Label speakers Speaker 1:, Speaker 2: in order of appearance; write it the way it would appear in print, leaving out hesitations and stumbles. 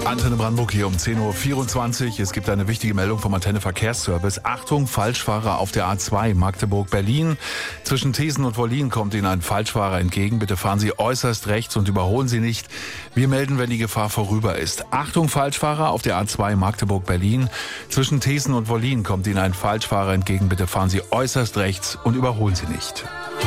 Speaker 1: Antenne Brandenburg hier um 10.24 Uhr. Es gibt eine wichtige Meldung vom Antenne Verkehrsservice. Achtung, Falschfahrer auf der A2 Magdeburg-Berlin. Zwischen Thesen und Wollin kommt Ihnen ein Falschfahrer entgegen. Bitte fahren Sie äußerst rechts und überholen Sie nicht. Wir melden, wenn die Gefahr vorüber ist. Achtung, Falschfahrer auf der A2 Magdeburg-Berlin. Zwischen Thesen und Wollin kommt Ihnen ein Falschfahrer entgegen. Bitte fahren Sie äußerst rechts und überholen Sie nicht.